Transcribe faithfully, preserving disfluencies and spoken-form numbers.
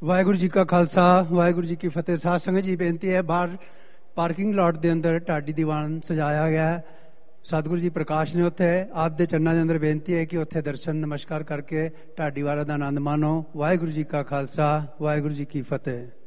ਵਾਹਿਗੁਰੂ ਜੀ ਕਾ ਖਾਲਸਾ ਵਾਹਿਗੁਰੂ ਜੀ ਕੀ ਫਤਿਹ। ਸਾਧ ਸੰਗਤ ਜੀ ਬੇਨਤੀ ਹੈ, ਬਾਹਰ ਪਾਰਕਿੰਗ ਲਾਟ ਦੇ ਅੰਦਰ ਢਾਡੀ ਦੀਵਾਨ ਸਜਾਇਆ ਗਿਆ ਹੈ। ਸਤਿਗੁਰੂ ਜੀ ਪ੍ਰਕਾਸ਼ ਨੇ ਉੱਥੇ। ਆਪ ਦੇ ਚਰਨਾਂ ਦੇ ਅੰਦਰ ਬੇਨਤੀ ਹੈ ਕਿ ਉੱਥੇ ਦਰਸ਼ਨ ਨਮਸਕਾਰ ਕਰਕੇ ਢਾਡੀ ਵਾਲਾ ਦਾ ਆਨੰਦ ਮਾਣੋ। ਵਾਹਿਗੁਰੂ ਜੀ ਕਾ ਖਾਲਸਾ ਵਾਹਿਗੁਰੂ ਜੀ ਕੀ ਫਤਿਹ।